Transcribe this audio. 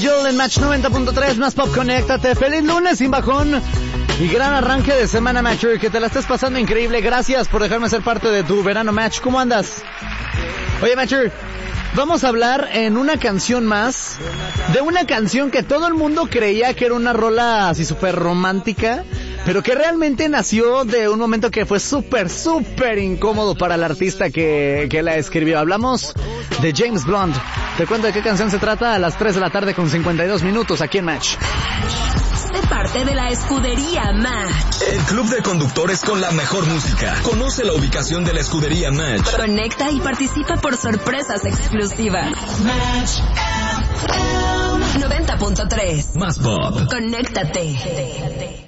Angel en Match 90.3, más pop, conéctate. Feliz lunes sin bajón y gran arranque de semana, Matcher. Que te la estés pasando increíble. Gracias por dejarme ser parte de tu verano, Match. ¿Cómo andas? Oye, Matcher, vamos a hablar en una canción más de una canción que todo el mundo creía que era una rola así súper romántica, pero que realmente nació de un momento que fue súper incómodo para el artista que la escribió. Hablamos de James Blunt. Te cuento de qué canción se trata a las 3 de la tarde con 52 minutos aquí en Match. Sé parte de la escudería Match. El club de conductores con la mejor música. Conoce la ubicación de la escudería Match. Conecta y participa por sorpresas exclusivas. Match 90.3. Más pop. Conéctate.